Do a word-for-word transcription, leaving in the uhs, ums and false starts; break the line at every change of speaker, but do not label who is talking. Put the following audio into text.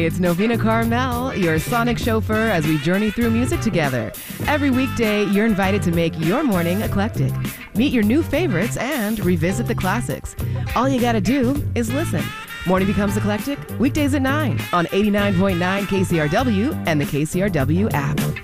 Hey, it's Novena Carmel, your sonic chauffeur as we journey through music together. Every weekday, you're invited to make your morning eclectic. Meet your new favorites and revisit the classics. All you gotta do is listen. Morning Becomes Eclectic, weekdays at nine on eighty-nine point nine K C R W and the K C R W app.